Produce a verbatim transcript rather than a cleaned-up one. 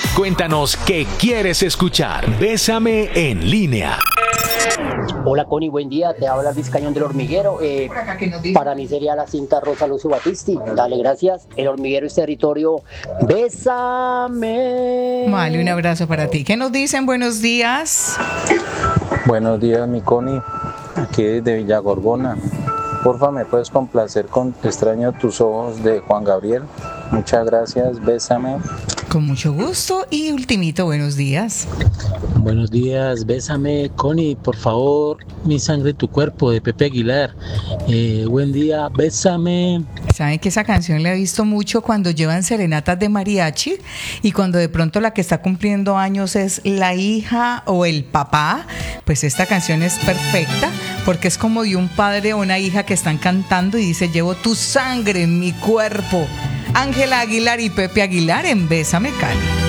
Cuéntanos qué quieres escuchar. Bésame en línea. Hola Connie, buen día, te habla Luis Cañón del Hormiguero. Eh, para mí sería la cinta Rosa Lucio Batisti. Dale, gracias. El Hormiguero es territorio. Bésame. Vale, un abrazo para ti. ¿Qué nos dicen? Buenos días. Buenos días, mi Connie. Aquí desde Villa Gorgona. Porfa, ¿me puedes complacer con Extraño tus ojos de Juan Gabriel? Muchas gracias, bésame. Con mucho gusto. Y ultimito, buenos días. Buenos días, bésame, Connie, por favor, Mi sangre, tu cuerpo, de Pepe Aguilar. Eh, buen día, bésame. Saben que esa canción la he visto mucho cuando llevan serenatas de mariachi y cuando de pronto la que está cumpliendo años es la hija o el papá, pues esta canción es perfecta porque es como de un padre o una hija que están cantando y dice: llevo tu sangre en mi cuerpo. Ángela Aguilar y Pepe Aguilar en Bésame, Cali.